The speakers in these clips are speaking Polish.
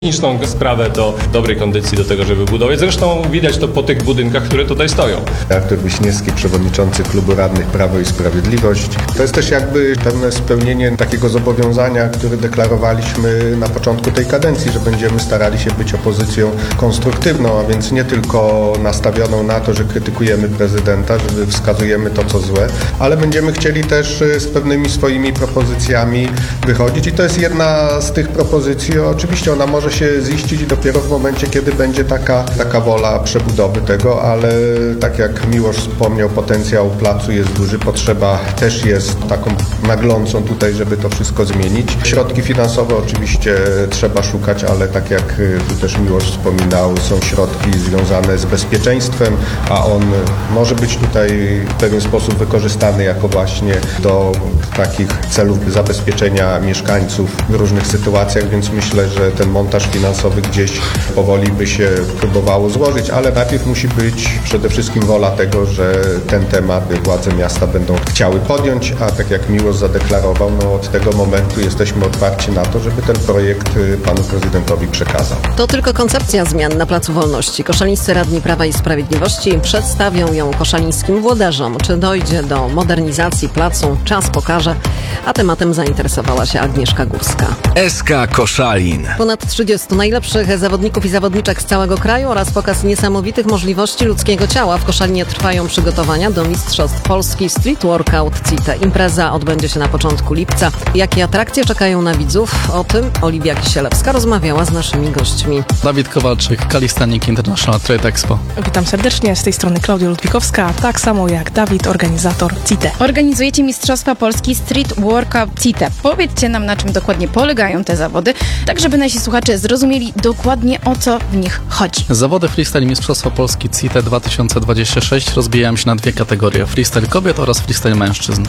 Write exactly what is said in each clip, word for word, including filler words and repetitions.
techniczną sprawę do dobrej kondycji do tego, żeby budować. Zresztą widać to po tych budynkach, które tutaj stoją. Artur Wiśniewski, przewodniczący Klubu Radnych Prawo i Sprawiedliwość. To jest też jakby pewne spełnienie takiego zobowiązania, które deklarowaliśmy na początku tej kadencji, że będziemy starali się być opozycją konstruktywną, a więc nie tylko nastawioną na to, że krytykujemy prezydenta, że wskazujemy to, co złe, ale będziemy chcieli też z pewnymi swoimi propozycjami wychodzić i to jest jedna z tych propozycji. Oczywiście ona może się ziścić dopiero w momencie, kiedy będzie taka, taka wola przebudowy tego, ale tak jak Miłosz wspomniał, potencjał placu jest duży, potrzeba też jest taką naglącą tutaj, żeby to wszystko zmienić. Środki finansowe oczywiście trzeba szukać, ale tak jak tu też Miłosz wspominał, są środki związane z bezpieczeństwem, a on może być tutaj w pewien sposób wykorzystany jako właśnie do takich celów zabezpieczenia mieszkańców w różnych sytuacjach, więc myślę, że ten montaż finansowy gdzieś powoli by się próbowało złożyć, ale najpierw musi być przede wszystkim wola tego, że ten temat władze miasta będą chciały podjąć, a tak jak Miłosz zadeklarował, no od tego momentu jesteśmy otwarci na to, żeby ten projekt panu prezydentowi przekazał. To tylko koncepcja zmian na Placu Wolności. Koszalińscy radni Prawa i Sprawiedliwości przedstawią ją koszalińskim włodarzom. Czy dojdzie do modernizacji placu? Czas pokaże, a tematem zainteresowała się Agnieszka Górska. S K Koszalin. Ponad trzydziestu najlepszych zawodników i zawodniczek z całego kraju oraz pokaz niesamowitych możliwości ludzkiego ciała. W Koszalinie trwają przygotowania do Mistrzostw Polski Street Workout C I T E. Impreza odbędzie się na początku lipca. Jakie atrakcje czekają na widzów? O tym Oliwia Kisielewska rozmawiała z naszymi gośćmi. Dawid Kowalczyk, Calisthenics International Trade Expo. Witam serdecznie, z tej strony Klaudia Ludwikowska, tak samo jak Dawid, organizator C I T E. Organizujecie Mistrzostwa Polski Street Workout C I T E. Powiedzcie nam, na czym dokładnie polegają te zawody, tak żeby nasi słuchacze zrozumieli dokładnie, o co w nich chodzi. Zawody freestyle Mistrzostwa Polski C I T E dwa tysiące dwadzieścia sześć rozbijają się na dwie kategorie: freestyle kobiet oraz freestyle mężczyzn.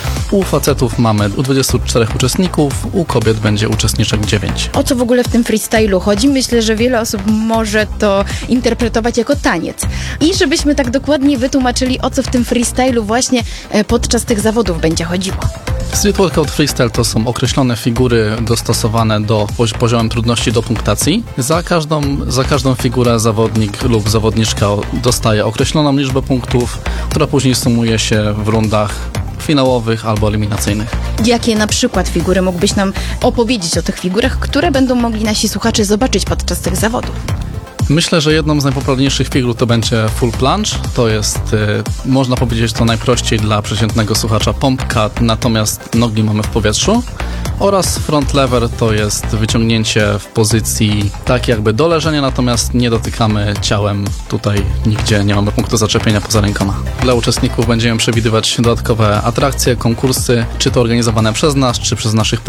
U facetów mamy dwudziestu czterech uczestników, u kobiet będzie uczestniczek dziewięć. O co w ogóle w tym freestylu chodzi? Myślę, że wiele osób może to interpretować jako taniec. I żebyśmy tak dokładnie wytłumaczyli, o co w tym freestylu właśnie podczas tych zawodów będzie chodziło. Street Workout Freestyle to są określone figury dostosowane do poziomu trudności do punktacji. Za każdą, za każdą figurę zawodnik lub zawodniczka dostaje określoną liczbę punktów, która później sumuje się w rundach finałowych albo eliminacyjnych. Jakie na przykład figury mógłbyś nam opowiedzieć o tych figurach, które będą mogli nasi słuchacze zobaczyć podczas tych zawodów? Myślę, że jedną z najpopularniejszych figur to będzie full plunge. To jest, y, można powiedzieć to najprościej dla przeciętnego słuchacza, pump cut, natomiast nogi mamy w powietrzu. Oraz front lever to jest wyciągnięcie w pozycji tak jakby do leżenia, natomiast nie dotykamy ciałem. Tutaj nigdzie nie mamy punktu zaczepienia poza rękoma. Dla uczestników będziemy przewidywać dodatkowe atrakcje, konkursy, czy to organizowane przez nas, czy przez naszych partnerów.